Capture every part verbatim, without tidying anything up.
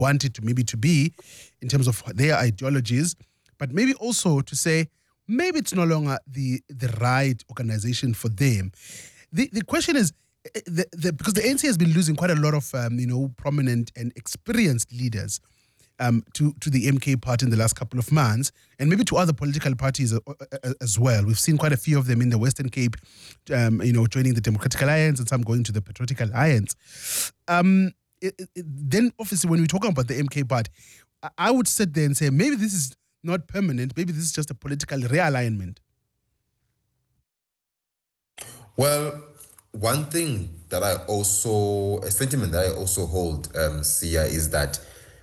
want it to maybe to be in terms of their ideologies, but maybe also to say maybe it's no longer the the right organization for them. The the question is, the, the, because the A N C has been losing quite a lot of um, you know prominent and experienced leaders um, to to the M K party in the last couple of months, and maybe to other political parties as well. We've seen quite a few of them in the Western Cape, um, you know, joining the Democratic Alliance and some going to the Patriotic Alliance. Um, it, it, then, obviously, when we're talking about the M K party, I, I would sit there and say maybe this is not permanent. Maybe this is just a political realignment. Well, one thing that I also, a sentiment that I also hold, um, Sia, is that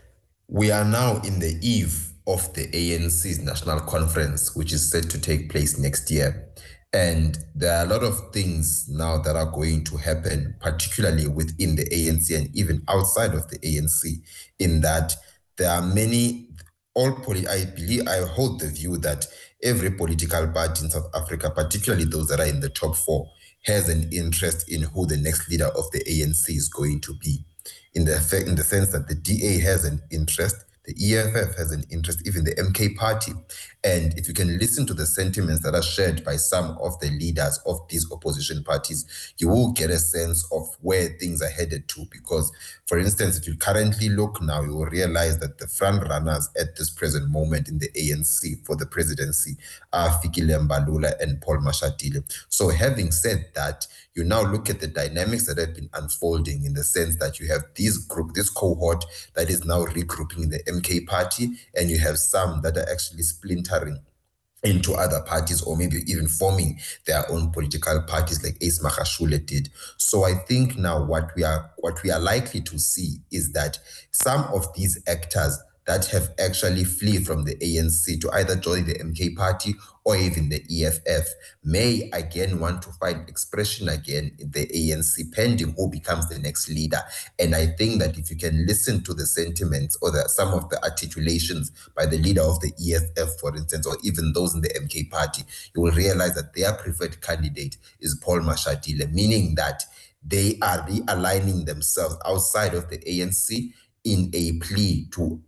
we are now in the eve of the A N C's national conference, which is set to take place next year. And there are a lot of things now that are going to happen, particularly within the A N C and even outside of the A N C, in that there are many, all poly, I believe, I hold the view that every political party in South Africa, particularly those that are in the top four, has an interest in who the next leader of the A N C is going to be. In the effect, in the sense that the D A has an interest, the E F F has an interest, even the M K party. And if you can listen to the sentiments that are shared by some of the leaders of these opposition parties, you will get a sense of where things are headed to. Because, for instance, if you currently look now, you will realize that the front runners at this present moment in the A N C for the presidency are Fikile Mbalula and Paul Mashatile. So having said that, you now look at the dynamics that have been unfolding in the sense that you have this group, this cohort that is now regrouping in the M K party, and you have some that are actually splintering into other parties, or maybe even forming their own political parties like Ace Magashule did. So I think now what we are what we are likely to see is that some of these actors that have actually flee from the A N C to either join the M K party or even the E F F may again want to find expression again in the A N C, pending who becomes the next leader. And I think that if you can listen to the sentiments or the, some of the articulations by the leader of the E F F, for instance, or even those in the M K party, you will realize that their preferred candidate is Paul Mashatile, meaning that they are realigning themselves outside of the A N C in a plea to,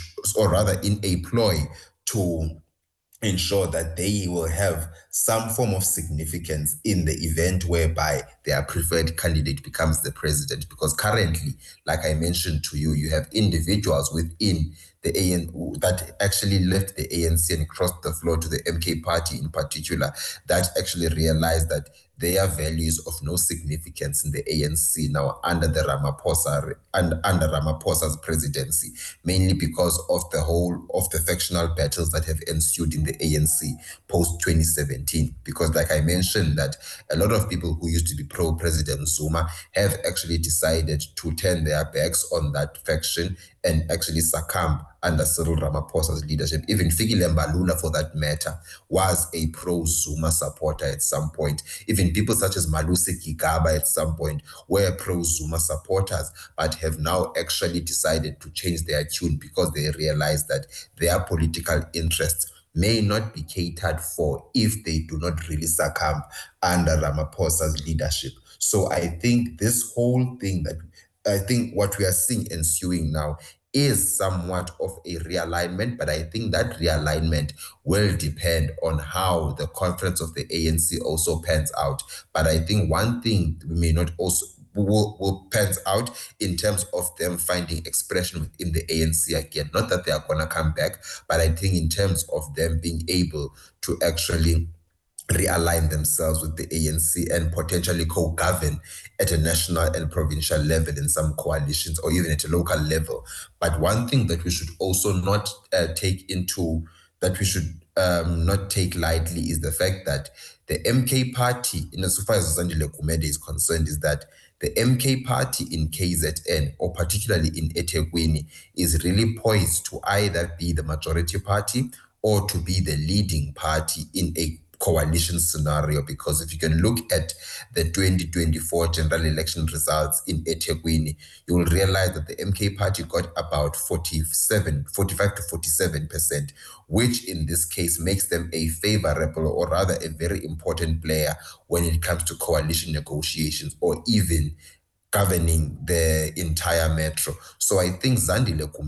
or rather in a ploy to ensure that they will have some form of significance in the event whereby their preferred candidate becomes the president. Because currently, like I mentioned to you, you have individuals within the A N C that actually left the A N C and crossed the floor to the M K party in particular, that actually realized that their values of no significance in the A N C now under the Ramaphosa and under Ramaphosa's presidency, mainly because of the whole of the factional battles that have ensued in the A N C post twenty seventeen. Because like I mentioned, that a lot of people who used to be pro-President Zuma have actually decided to turn their backs on that faction and actually succumb under Cyril Ramaphosa's leadership. Even Fikile Mbalula, for that matter, was a pro-Zuma supporter at some point. Even people such as Malusi Gigaba at some point were pro-Zuma supporters, but have now actually decided to change their tune because they realize that their political interests may not be catered for if they do not really succumb under Ramaphosa's leadership. So I think this whole thing that I think what we are seeing ensuing now is somewhat of a realignment, but I think that realignment will depend on how the conference of the A N C also pans out. But I think one thing we may not also will, will pans out in terms of them finding expression within the A N C again. Not that they are going to come back, but I think in terms of them being able to actually realign themselves with the A N C and potentially co-govern at a national and provincial level in some coalitions or even at a local level. But one thing that we should also not uh, take into, that we should um, not take lightly is the fact that the M K party, in as far as Zandile Gumede is concerned, is that the M K party in K Z N, or particularly in eThekwini, is really poised to either be the majority party or to be the leading party in a coalition scenario. Because if you can look at the twenty twenty-four general election results in eThekwini, you will realize that the M K party got about forty-seven, forty-five to forty-seven percent, which in this case makes them a favorable, or rather a very important player when it comes to coalition negotiations, or even governing the entire metro. So I think Zandile